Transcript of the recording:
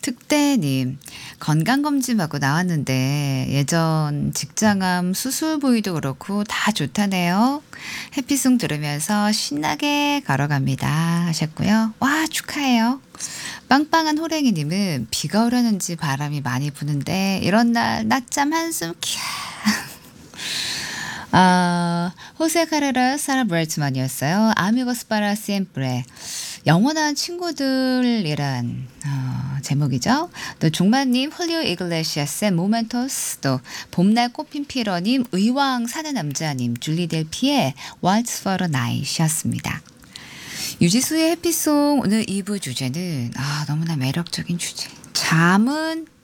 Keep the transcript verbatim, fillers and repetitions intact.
특대님, 건강검진받고 나왔는데 예전 직장암 수술 부위도 그렇고 다 좋다네요. 해피송 들으면서 신나게 걸어갑니다 하셨고요. 와, 축하해요. 빵빵한 호랭이님은 비가 오려는지 바람이 많이 부는데 이런 날 낮잠 한숨 캬. 아, 호세 카레라 사라 브레트만이었어요. 아미고스 파라 시엠프레. 영원한 친구들이란 어, 제목이죠. 또 종마님 홀리오 이글레시아스의 모멘토스, 또 봄날 꽃핀 피러님 의왕 사는 남자님 줄리델피의 What's for a Night이었습니다. 유지수의 해피송 오늘 이 부 주제는 아 너무나 매력적인 주제. 잠은